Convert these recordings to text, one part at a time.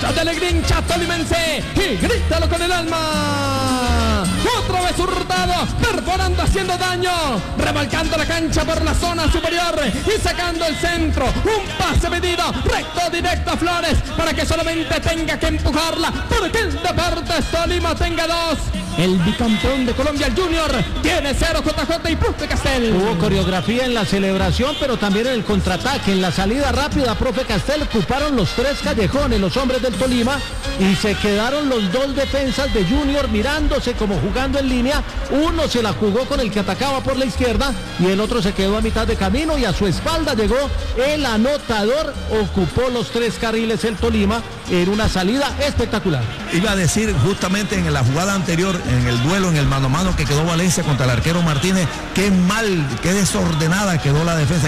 Vaya de alegría hincha tolimense y grítalo con el alma. Otra vez Hurtado, perforando, haciendo daño, rebalcando la cancha por la zona superior y sacando el centro. Un pase medido, recto, directo a Flores, para que solamente tenga que empujarla, porque el Deportes Tolima tenga 2. El bicampeón de Colombia, el Junior, tiene 0, JJ y Profe Castel. Hubo coreografía en la celebración, pero también en el contraataque. En la salida rápida, Profe Castel, ocuparon los 3 callejones, los hombres del Tolima, y se quedaron los 2 defensas de Junior mirándose como jugando en línea. Uno se la jugó con el que atacaba por la izquierda y el otro se quedó a mitad de camino, y a su espalda llegó el anotador. Ocupó los 3 carriles el Tolima en una salida espectacular. Iba a decir justamente en la jugada anterior, en el duelo, en el mano a mano que quedó Valencia contra el arquero Martínez, qué mal, qué desordenada quedó la defensa.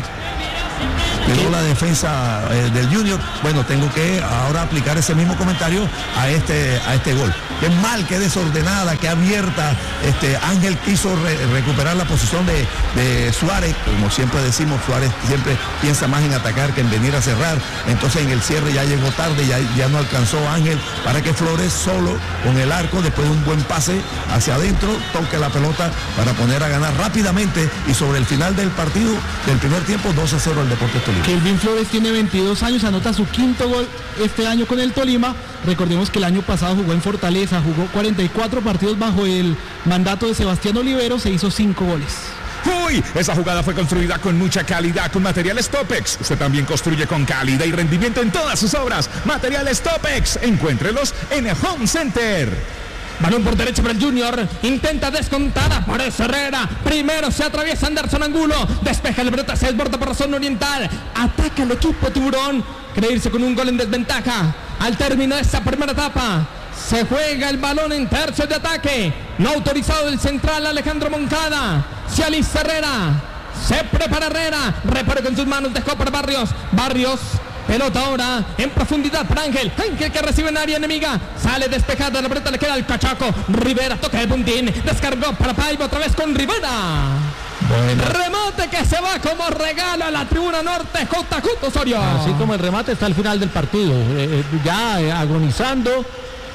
Quedó la defensa del Junior. Bueno, tengo que ahora aplicar ese mismo comentario a este gol. Qué mal, qué desordenada, qué abierta. Ángel quiso recuperar la posición de Suárez. Como siempre decimos, Suárez siempre piensa más en atacar que en venir a cerrar. Entonces en el cierre ya llegó tarde, ya no alcanzó Ángel para que Flores solo con el arco, después de un buen pase hacia adentro, toque la pelota para poner a ganar rápidamente, y sobre el final del partido, del primer tiempo, 2-0 al Deportes Tolima. Kelvin Flores tiene 22 años, anota su 5º gol este año con el Tolima. Recordemos que el año pasado jugó en Fortaleza, jugó 44 partidos bajo el mandato de Sebastián Olivero, se hizo 5 goles. ¡Uy! Esa jugada fue construida con mucha calidad, con materiales Topex. Usted también construye con calidad y rendimiento en todas sus obras. Materiales Topex, encuéntrelos en el Home Center. Balón por derecha para el Junior, intenta descontar, aparece Herrera, primero se atraviesa Anderson Angulo, despeja la pelota, se desborda por la zona oriental, ataca el equipo Tiburón, quiere irse con un gol en desventaja. Al término de esta primera etapa, se juega el balón en tercio de ataque, no autorizado del central Alejandro Moncada, se alista Herrera, se prepara Herrera, repara con sus manos, dejó para Barrios. Pelota ahora en profundidad para Ángel que recibe en área enemiga, sale despejada, la pelota le queda al Cachaco, Rivera toca de puntín, descargó para Paiva, otra vez con Rivera. Bueno. Remate que se va como regalo a la tribuna norte, JJ Osorio. Así como el remate está al final del partido, ya agonizando,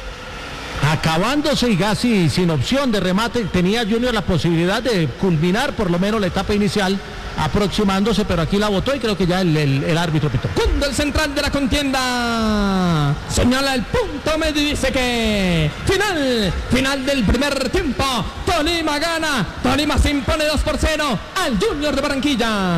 acabándose y casi sin opción de remate. Tenía Junior la posibilidad de culminar por lo menos la etapa inicial, aproximándose, pero aquí la botó y creo que ya el árbitro pitó. Cuando el central de la contienda señala el punto medio y dice que final del primer tiempo, Tolima gana, Tolima se impone 2-0 al Junior de Barranquilla.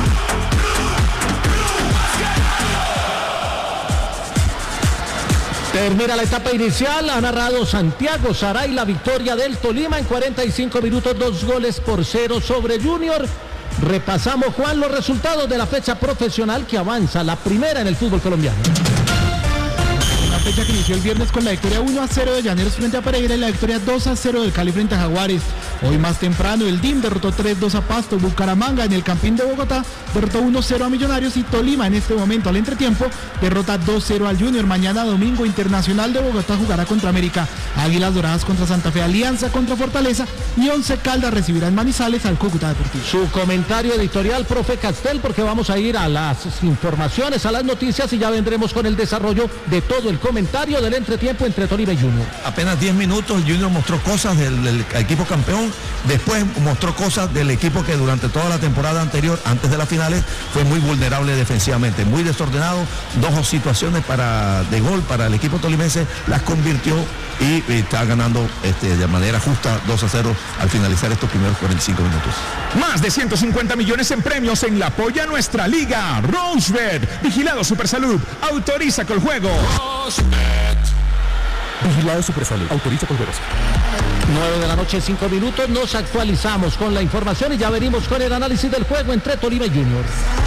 Termina la etapa inicial, ha narrado Santiago Saray la victoria del Tolima en 45 minutos, 2-0 sobre Junior. Repasamos, Juan, los resultados de la fecha profesional que avanza, la primera en el fútbol colombiano. La fecha que inició el viernes con la victoria 1-0 de Llaneros frente a Pereira y la victoria 2-0 del Cali frente a Jaguares. Hoy más temprano el DIM derrotó 3-2 a Pasto, Bucaramanga en el Campín de Bogotá derrotó 1-0 a Millonarios y Tolima en este momento al entretiempo derrota 2-0 al Junior. Mañana domingo Internacional de Bogotá jugará contra América, Águilas Doradas contra Santa Fe, Alianza contra Fortaleza y Once Caldas recibirá en Manizales al Cúcuta Deportivo. Su comentario editorial, profe Castel, porque vamos a ir a las informaciones, a las noticias y ya vendremos con el desarrollo de todo el comentario del entretiempo entre Tolima y Junior. Apenas 10 minutos, Junior mostró cosas del equipo campeón, después mostró cosas del equipo que durante toda la temporada anterior, antes de las finales, fue muy vulnerable defensivamente, muy desordenado. 2 situaciones de gol para el equipo tolimense, las convirtió y está ganando de manera justa 2-0 al finalizar estos primeros 45 minutos. Más de 150 millones en premios en la Polla Nuestra Liga. Rosebet, vigilado Supersalud, autoriza con juego. Vigilado Supersalud, autoriza con juegos. 9 de la noche, 5 minutos, nos actualizamos con la información y ya venimos con el análisis del juego entre Tolima y Junior.